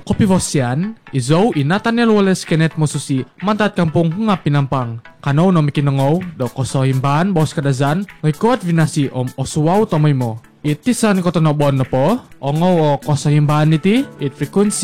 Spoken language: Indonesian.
Kopivosian, izo Nathaniel Wallace Kenneth Mosusi mantat kampung nga pinampang. Kano no mikinongaw, do kosohimbahan bos kadazan, ngay kuat vinasi osuwaw tomay mo. Itisan ko to no bon na po, ongaw o kosohimbahan niti, it frequency